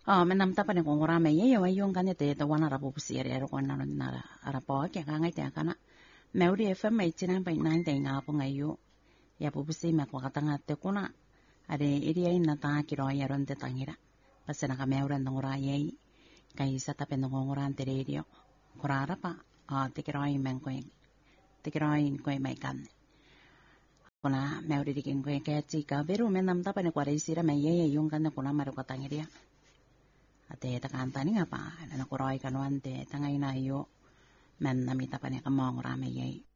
menam tapa ne kongora me ye wa yung kan te wana rabu pusiere ro kona na ara po ke ka ngai te kana meuri fm 89.9 te nga po ngayu ya pu pusi me ko katanga te kuna are iria ina ta kiro ya ron te tangira pasena ka meura ngora ye kai sa tape ngora ante radio korara pa te kiro i men ko te kiro i ko mai kan kuna meuri dikin ko ke chika beru menam tapa ne kware sira me ye yung kan kuna maru katangiria ate takantani nga pa na kuroi kanuante tangay na yo men namita pa niya kamong rame yay